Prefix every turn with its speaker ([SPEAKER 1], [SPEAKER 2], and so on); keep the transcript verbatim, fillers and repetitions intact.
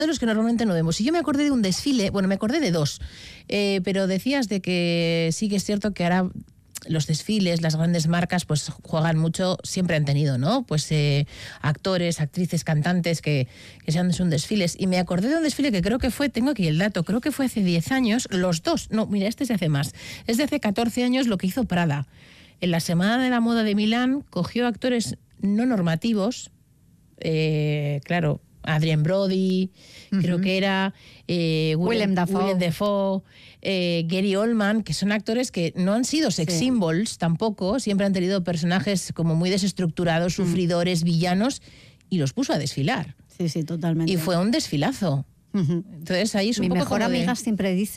[SPEAKER 1] de los que normalmente no vemos. Y yo me acordé de un desfile, bueno, me acordé de dos, eh, pero decías de que sí que es cierto que ahora los desfiles, las grandes marcas, pues juegan mucho, siempre han tenido, ¿no? Pues eh, actores, actrices, cantantes que, que se han hecho un desfiles. Y me acordé de un desfile que creo que fue, tengo aquí el dato, creo que fue hace diez años, los dos, no, mira, este es de hace más, es de hace catorce años lo que hizo Prada. En la Semana de la Moda de Milán cogió actores no normativos, eh, claro, Adrien Brody, uh-huh. creo que era eh, Willem,
[SPEAKER 2] Willem Dafoe,
[SPEAKER 1] Willem Dafoe eh, Gary Oldman, que son actores que no han sido sex sí. symbols tampoco, siempre han tenido personajes como muy desestructurados, uh-huh. sufridores, villanos, y los puso a desfilar.
[SPEAKER 2] Sí, sí, totalmente.
[SPEAKER 1] Y fue un desfilazo. Uh-huh. Entonces ahí es un
[SPEAKER 2] Mi
[SPEAKER 1] poco
[SPEAKER 2] mejor
[SPEAKER 1] como
[SPEAKER 2] amiga
[SPEAKER 1] de...
[SPEAKER 2] siempre dice